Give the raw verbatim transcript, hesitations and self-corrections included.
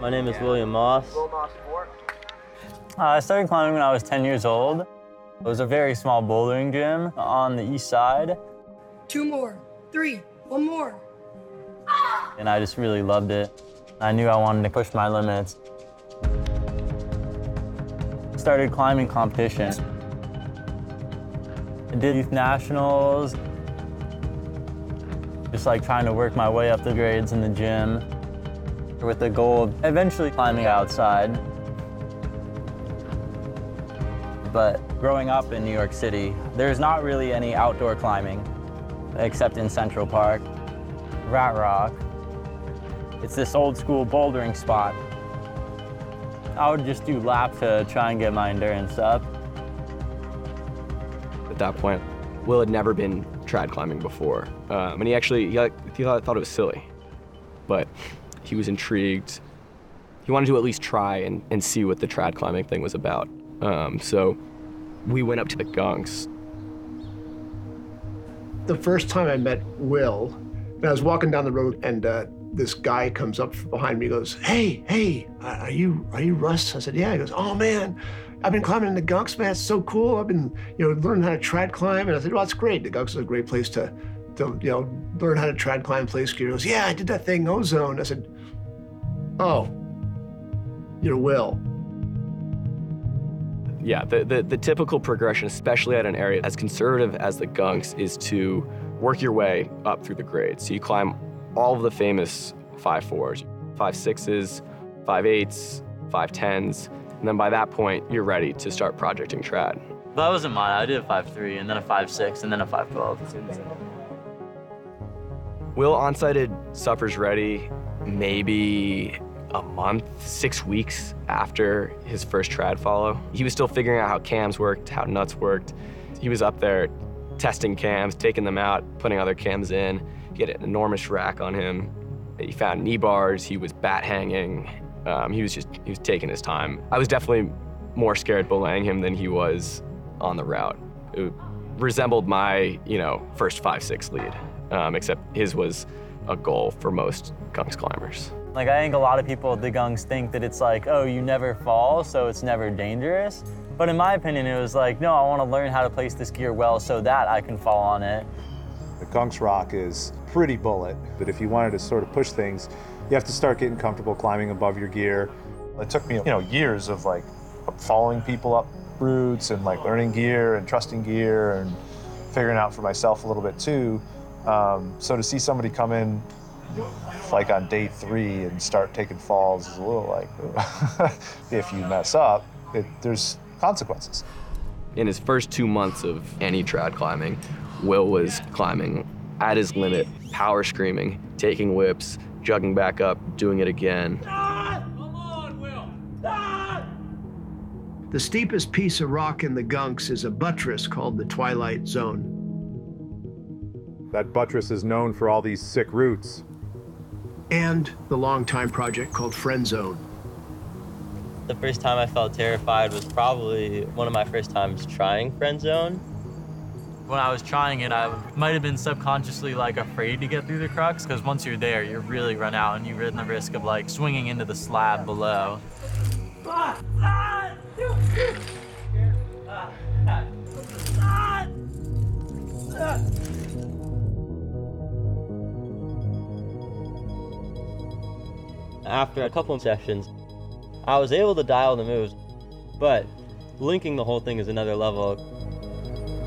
My name is William Moss. Uh, I started climbing when I was ten years old. It was a very small bouldering gym on the east side. Two more, three, one more. And I just really loved it. I knew I wanted to push my limits. Started climbing competitions. I did youth nationals. Just like trying to work my way up the grades in the gym with the goal of eventually climbing outside. But growing up in New York City, there's not really any outdoor climbing except in Central Park, Rat Rock. It's this old school bouldering spot. I would just do laps to try and get my endurance up. At that point, Will had never been trad climbing before. Um, and he actually, he, he thought, thought it was silly, but he was intrigued. He wanted to at least try and, and see what the trad climbing thing was about. Um, so we went up to the Gunks. The first time I met Will, I was walking down the road and uh, this guy comes up behind me and goes, hey, hey, are you, are you Russ? I said, yeah. He goes, oh man, I've been climbing in the Gunks, man. It's so cool. I've been, you know, learning how to trad climb. And I said, well, that's great. The Gunks is a great place to, to, you know, learn how to trad climb, play ski. He goes, yeah, I did that thing, Ozone. I said, oh, you're Will. Yeah, the, the, the typical progression, especially at an area as conservative as the Gunks, is to work your way up through the grades. So you climb all of the famous five fours, five sixes, five eights, five tens, and then by that point, you're ready to start projecting trad. That wasn't mine. I did a five three, and then a five six, and then a five twelve. Will on-sighted Suffers Ready maybe a month, six weeks after his first trad follow. He was still figuring out how cams worked, how nuts worked. He was up there testing cams, taking them out, putting other cams in. He had an enormous rack on him. He found knee bars, he was bat hanging. Um, he was just, he was taking his time. I was definitely more scared belaying him than he was on the route. It resembled my, you know, first five six lead, um, except his was a goal for most Gunks climbers. Like, I think a lot of people at the Gunks think that it's like, oh, you never fall, so it's never dangerous. But in my opinion, it was like, no, I want to learn how to place this gear well so that I can fall on it. The Gunks rock is pretty bullet, but if you wanted to sort of push things, you have to start getting comfortable climbing above your gear. It took me, you know, years of like following people up routes and like learning gear and trusting gear and figuring out for myself a little bit too. Um, so to see somebody come in like on day three and start taking falls is a little like, if you mess up, it, there's consequences. In his first two months of any trad climbing, Will was climbing at his limit, power screaming, taking whips, jugging back up, doing it again. Come on, Will. The steepest piece of rock in the Gunks is a buttress called the Twilight Zone. That buttress is known for all these sick roots. And the longtime project called Friend Zone. The first time I felt terrified was probably one of my first times trying Friend Zone. When I was trying it, I might have been subconsciously like afraid to get through the crux, because once you're there, you really run out and you run the risk of like swinging into the slab below. After a couple of sessions, I was able to dial the moves, but linking the whole thing is another level.